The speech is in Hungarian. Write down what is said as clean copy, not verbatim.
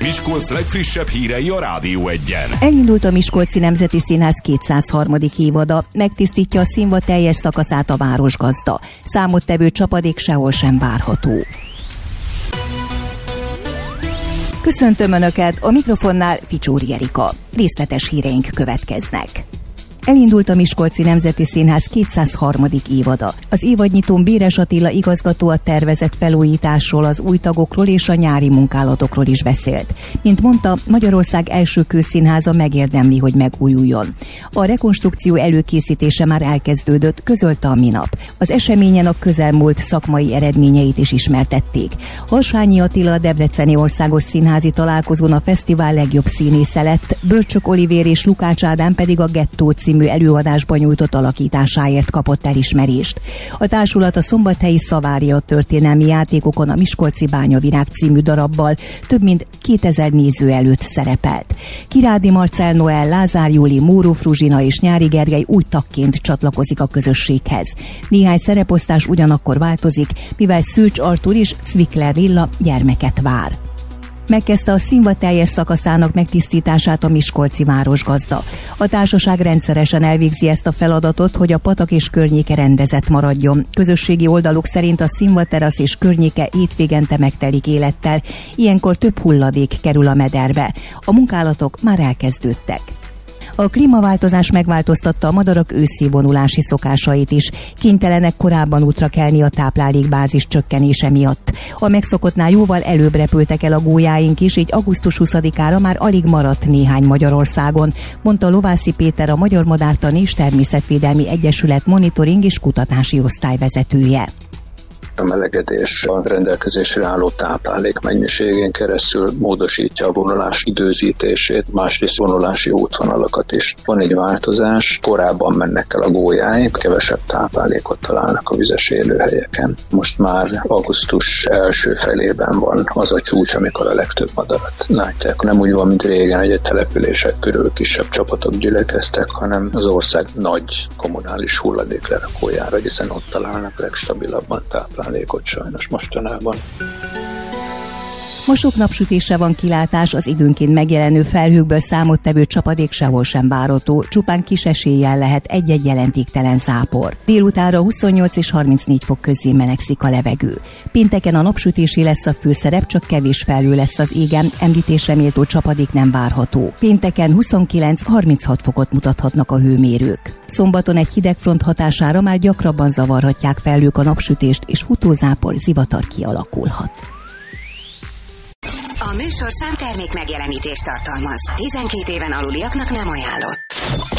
Miskolc legfrissebb hírei a Rádió Egyen. Elindult a Miskolci Nemzeti Színház 203. évada, megtisztítja a színvad teljes szakaszát a városgazda. Számottevő csapadék sehol sem várható. Köszöntöm Önöket, a mikrofonnál Ficsóri Erika. Részletes híreink következnek. Elindult a Miskolci Nemzeti Színház 203. évada. Az évadnyitón Béres Attila igazgató a tervezett felújításról, az új tagokról és a nyári munkálatokról is beszélt. Mint mondta, Magyarország első kőszínháza megérdemli, hogy megújuljon. A rekonstrukció előkészítése már elkezdődött, közölte a minap. Az eseményen a közelmúlt szakmai eredményeit is ismertették. Harsányi Attila a Debreceni Országos Színházi Találkozón a fesztivál legjobb színésze lett, Bölcsök Olivér és Lukács Ádám pedig a Gettó című előadásban nyújtott alakításáért kapott elismerést. A társulat a szombathelyi Szavária történelmi játékokon a Miskolci Bányavirág című darabbal több mint 2000 néző előtt szerepelt. Kirádi Marcell Noel, Lázár Júli, Móró Fruzsina és Nyári Gergely új tagként csatlakozik a közösséghez. Néhány szereposztás ugyanakkor változik, mivel Szűcs Artúr és Cvikler Lilla gyermeket vár. Megkezdte a színvad teljes szakaszának megtisztítását a miskolci városgazda. A társaság rendszeresen elvégzi ezt a feladatot, hogy a patak és környéke rendezett maradjon. Közösségi oldaluk szerint a színvad terasz és környéke hétvégente megtelik élettel, ilyenkor több hulladék kerül a mederbe. A munkálatok már elkezdődtek. A klímaváltozás megváltoztatta a madarak őszi vonulási szokásait is. Kénytelenek korábban útra kelni a táplálékbázis csökkenése miatt. A megszokottnál jóval előbb repültek el a gólyáink is, így augusztus 20-ára már alig maradt néhány Magyarországon, mondta Lovászi Péter, a Magyar Madártani és Természetvédelmi Egyesület monitoring és kutatási osztályvezetője. A melegedés a rendelkezésre álló táplálék mennyiségén keresztül módosítja a vonulás időzítését, másrészt vonulási útvonalakat is. Van egy változás, korábban mennek el a gólyáink, kevesebb táplálékot találnak a vizes élőhelyeken. Most már augusztus első felében van az a csúcs, amikor a legtöbb madarat látják. Nem úgy van, mint régen, hogy a települések körül kisebb csapatok gyülekeztek, hanem az ország nagy kommunális hulladék lerakójára, hiszen ott találnak legstabilabban táplálékot sajnos mostanában. Ma sok napsütésre van kilátás, az időnként megjelenő felhőkből számottevő csapadék sehol sem várható, csupán kis eséllyel lehet egy-egy jelentéktelen zápor. Délutánra 28 és 34 fok közé melegszik a levegő. Pénteken a napsütésé lesz a főszerep, csak kevés felhő lesz az égen, említésre méltó csapadék nem várható. Pénteken 29-36 fokot mutathatnak a hőmérők. Szombaton egy hidegfront hatására már gyakrabban zavarhatják felhők a napsütést, és futózápor, zivatar kialakulhat. A műsorszám termék megjelenítést tartalmaz. 12 éven aluliaknak nem ajánlott.